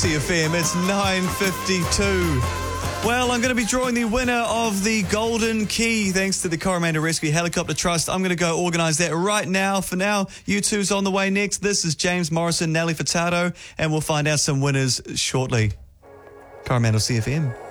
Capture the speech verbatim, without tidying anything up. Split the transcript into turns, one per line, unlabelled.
C F M, it's nine fifty-two. Well, I'm going to be drawing the winner of the Golden Key thanks to the Coromandel Rescue Helicopter Trust. I'm going to go organise that right now. For now, U two's on the way next. This is James Morrison, Nelly Furtado, and we'll find out some winners shortly. Coromandel C F M.